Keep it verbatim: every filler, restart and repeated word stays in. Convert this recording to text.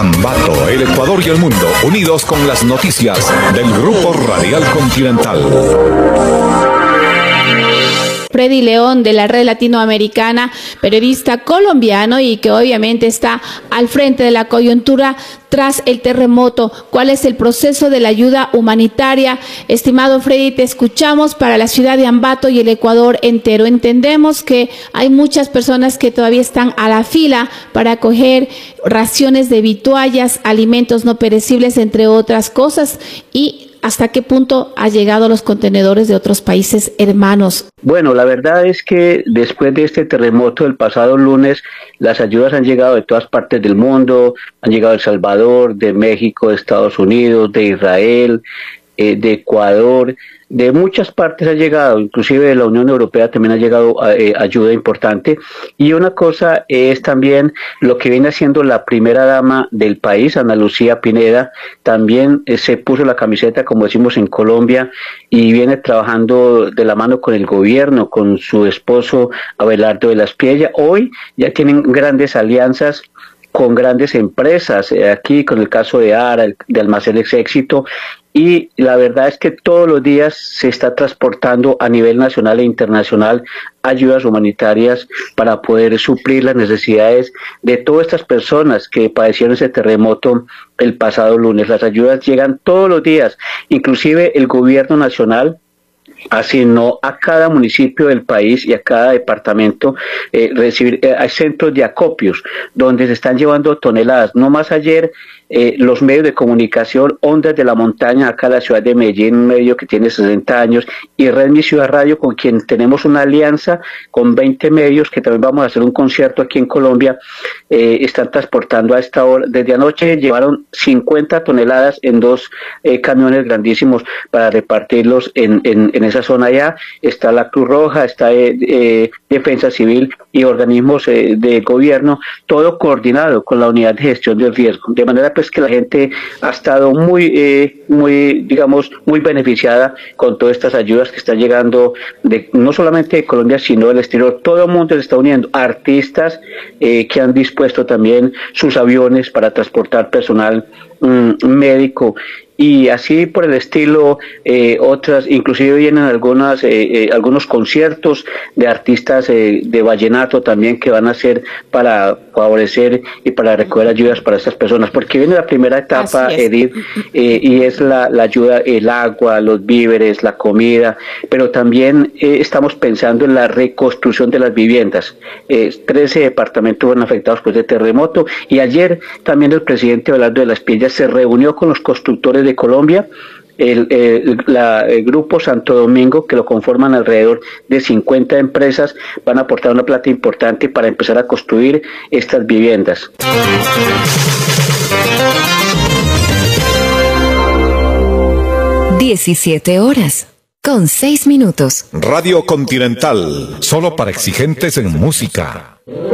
Ambato, el Ecuador y el mundo, unidos con las noticias del Grupo Radial Continental. Freddy León, de la Red Latinoamericana, periodista colombiano y que obviamente está al frente de la coyuntura tras el terremoto. ¿Cuál es el proceso de la ayuda humanitaria? Estimado Freddy, te escuchamos para la ciudad de Ambato y el Ecuador entero. Entendemos que hay muchas personas que todavía están a la fila para coger raciones de vituallas, alimentos no perecibles, entre otras cosas, y ¿hasta qué punto ha llegado los contenedores de otros países hermanos? Bueno, la verdad es que después de este terremoto del pasado lunes, las ayudas han llegado de todas partes del mundo, han llegado de El Salvador, de México, de Estados Unidos, de Israel, eh, de Ecuador, de muchas partes ha llegado, inclusive de la Unión Europea también ha llegado eh, ayuda importante. Y una cosa es también lo que viene haciendo la primera dama del país, Ana Lucía Pineda, también eh, se puso la camiseta, como decimos en Colombia, y viene trabajando de la mano con el gobierno, con su esposo Abelardo de la Espriella. Hoy ya tienen grandes alianzas con grandes empresas, eh, aquí con el caso de Ara, de Almacenes Éxito, y la verdad es que todos los días se está transportando a nivel nacional e internacional ayudas humanitarias para poder suplir las necesidades de todas estas personas que padecieron ese terremoto el pasado lunes. Las ayudas llegan todos los días, inclusive el gobierno nacional asignó a cada municipio del país y a cada departamento eh, recibir, eh, hay centros de acopios donde se están llevando toneladas. No más ayer eh, los medios de comunicación, Ondas de la Montaña, acá en la ciudad de Medellín, un medio que tiene sesenta años, y Red Mi Ciudad Radio, con quien tenemos una alianza con veinte medios, que también vamos a hacer un concierto aquí en Colombia, eh, están transportando a esta hora. Desde anoche llevaron cincuenta toneladas en dos eh, camiones grandísimos para repartirlos en, en, en esa zona allá. Está la Cruz Roja, está eh, eh, Defensa Civil y organismos eh, de gobierno, todo coordinado con la Unidad de Gestión del Riesgo, de manera pues que la gente ha estado muy, eh, muy, digamos, muy beneficiada con todas estas ayudas que están llegando, de, no solamente de Colombia, sino del exterior. Todo el mundo se está uniendo, artistas eh, que han dispuesto también sus aviones para transportar personal um, médico, y así por el estilo, eh, otras, inclusive vienen algunas, eh, eh, algunos conciertos de artistas eh, de vallenato también que van a hacer para favorecer y para recoger ayudas para estas personas, porque viene la primera etapa, Edith, eh, y es la, la ayuda, el agua, los víveres, la comida, pero también eh, estamos pensando en la reconstrucción de las viviendas. Eh, trece departamentos fueron afectados por este terremoto, y ayer también el presidente Abelardo de la Espriella se reunió con los constructores de Colombia, el, el, la, el grupo Santo Domingo, que lo conforman alrededor de cincuenta empresas, van a aportar una plata importante para empezar a construir estas viviendas. diecisiete horas con seis minutos. Radio Continental, solo para exigentes en música.